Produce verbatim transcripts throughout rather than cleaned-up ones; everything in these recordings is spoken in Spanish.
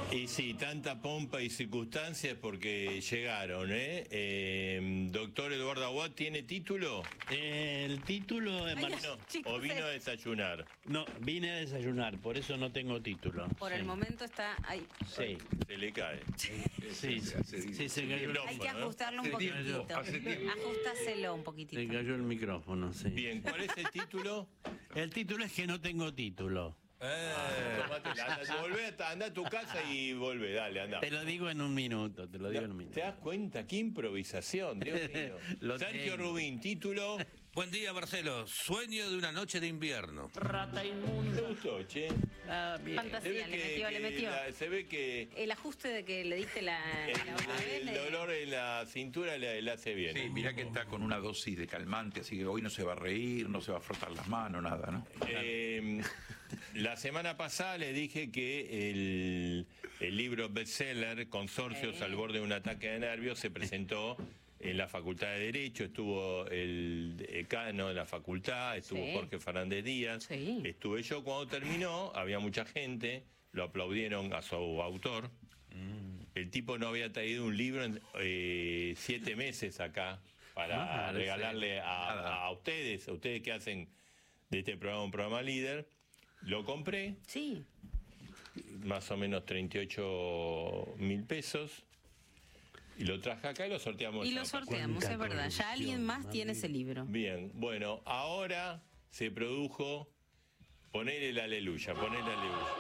Y sí, tanta pompa y circunstancias porque llegaron, ¿eh? eh doctor Eduardo Aguad, ¿tiene título? Eh, el título de Mar... no, ¿O vino a desayunar? No, vine a desayunar, por eso no tengo título. Por sí. el momento está ahí. Sí. Se le cae. Sí, sí, sí, sí se cayó el Hay que micrófono. ajustarlo un Se poquitito. cayó. Ajustaselo un poquitito. Se cayó el micrófono, sí. Bien, ¿cuál es el título? El título es que no tengo título. Eh, volvé, anda a tu casa y volvé, dale, anda. Te lo digo en un minuto, te lo digo en un minuto. ¿Te das cuenta? ¡Qué improvisación, Dios mío! Sergio Rubín, título. Buen día, Marcelo. Sueño de una noche de invierno. Rata inmunda. ¿Te gustó, che? Ah, bien. Fantasía, le metió, que le metió. La, se ve que El ajuste de que le diste la, el, la otra vez, el le- dolor en la cintura le, le hace bien. Sí, mirá que está con una dosis de calmante, así que hoy no se va a reír, no se va a frotar las manos, nada, ¿no? Eh, la semana pasada le dije que el, el libro bestseller, Consorcios Sí. al borde de un ataque de nervios, se presentó en la Facultad de Derecho. Estuvo el decano de la facultad, estuvo Sí. Jorge Fernández Díaz, Sí. estuve yo. Cuando terminó, había mucha gente, lo aplaudieron a su autor. El tipo no había traído un libro en eh, siete meses acá para Ah, regalarle a, Nada. a ustedes, a ustedes que hacen de este programa un programa líder. Lo compré, Sí. más o menos treinta y ocho mil pesos, y lo traje acá y lo sorteamos. Y ya lo pasó. sorteamos, Cuánta es verdad. Ya alguien más corrupción, tiene ese libro. Bien, bueno, ahora se produjo, poner el aleluya, poner el aleluya.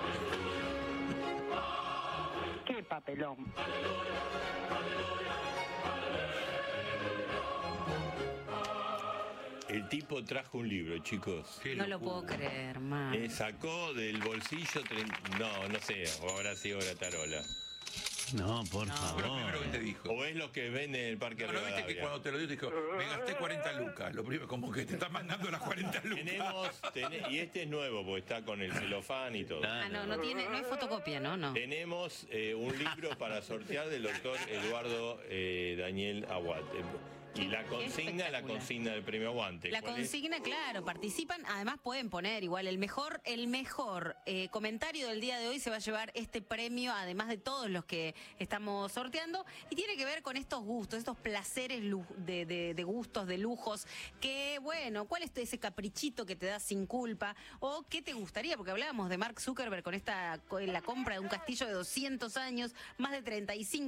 Qué papelón. El tipo trajo un libro, chicos. Qué No lo locura. puedo creer, man. Eh, sacó del bolsillo, tre- no, no sé, o habrá sido Gratarola. No, por Lo favor. primero que te dijo. O es lo que venden en el Parque No, no viste que Rivadavia. cuando te lo dio te dijo, me gasté cuarenta lucas. Lo primero, como que te está mandando las cuarenta lucas. Tenemos, tene- y este es nuevo, porque está con el celofán y todo. Ah, no, no tiene, no hay fotocopia, ¿no? No. Tenemos eh, un libro para sortear del doctor Eduardo eh, Daniel Aguad. Eh, Y la Qué consigna, la espectacular. consigna del premio Aguante. La ¿Cuál es? consigna, claro, participan, además pueden poner igual el mejor, el mejor eh, comentario del día de hoy se va a llevar este premio, además de todos los que estamos sorteando, y tiene que ver con estos gustos, estos placeres lu- de, de- de gustos, de lujos, que bueno, ¿cuál es ese caprichito que te da sin culpa? ¿O qué te gustaría? Porque hablábamos de Mark Zuckerberg con esta, con la compra de un castillo de doscientos años, más de treinta y cinco